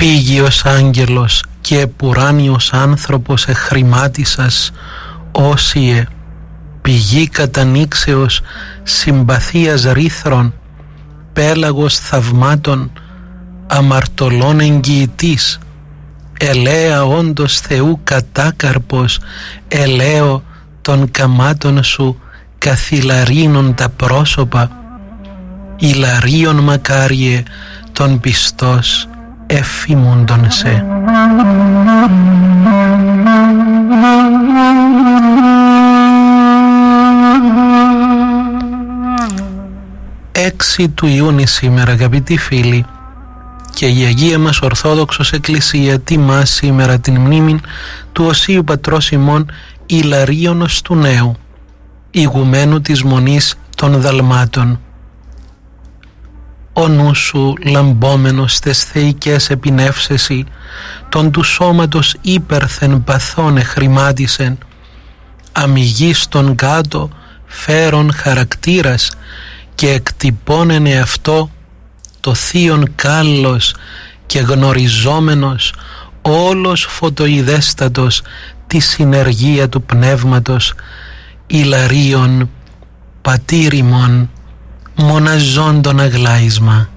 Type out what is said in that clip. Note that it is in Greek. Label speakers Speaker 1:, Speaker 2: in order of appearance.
Speaker 1: Πήγιος άγγελος και επουράνιος άνθρωπος εχρημάτισας, όσιε, πηγή κατανήξεως συμπαθίας ρίθρων, πέλαγος θαυμάτων, αμαρτωλών εγγυητής, ελαία όντως Θεού κατάκαρπος, ελαίο των καμάτων σου καθυλαρίνων τα πρόσωπα, ηλαρίων μακάριε των πιστός εφήμοντον σε. Έξι του Ιούνιου σήμερα, αγαπητοί φίλοι, και η Αγία μας Ορθόδοξος Εκκλησία τιμά σήμερα την μνήμη του Οσίου Πατρός ημών Ιλαρίωνος του Νέου, ηγουμένου της Μονής των Δαλμάτων. Ο νου σου λαμπόμενος τες θεϊκές επινεύσεσι, τον του σώματος ύπερθεν παθών εχρημάτισεν, αμυγής τον κάτω φέρον χαρακτήρας και εκτυπώνενε αυτό το θείον κάλλος και γνωριζόμενος όλος φωτοειδέστατος τη συνεργία του πνεύματος, Ιλαρίων πατήρ ημών μοναζόντων αγλάισμα.